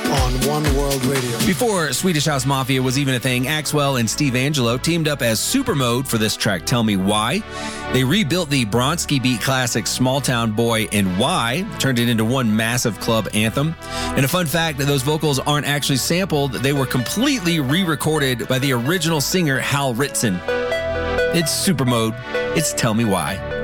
on One World Radio. Before Swedish House Mafia was even a thing, Axwell and Steve Angelo teamed up as Supermode for this track, Tell Me Why. They rebuilt the Bronski Beat classic Small Town Boy and Why, turned it into one massive club anthem. And a fun fact, those vocals aren't actually sampled. They were completely re-recorded by the original singer, Hal Ritson. It's Supermode. It's Tell Me Why.